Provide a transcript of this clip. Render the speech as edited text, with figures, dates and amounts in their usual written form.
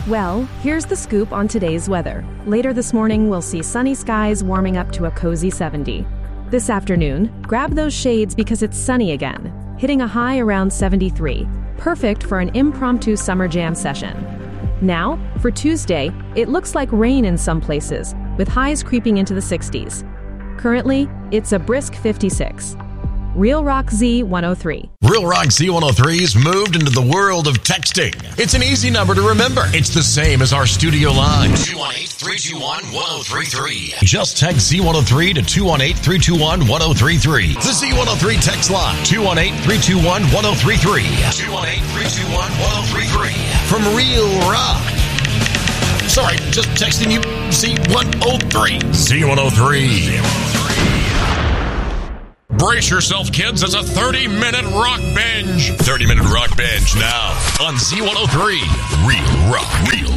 Well, here's the scoop on today's weather. Later this morning, we'll see sunny skies warming up to a cozy 70. This afternoon, grab those shades because it's sunny again, hitting a high around 73, perfect for an impromptu summer jam session. Now, for Tuesday, it looks like rain in some places, with highs creeping into the 60s. Currently, it's a brisk 56. Real Rock Z103. Real Rock Z103's moved into the world of texting. It's an easy number to remember. It's the same as our studio line. 218-321-1033. Just text Z103 to 218-321-1033. The Z103 text line. 218-321-1033. 218-321-1033. From Real Rock. Sorry, just texting you Z103. Z103. Brace yourself, kids. It's a 30-minute rock binge. 30-minute rock binge now on Z103. Real Rock. Real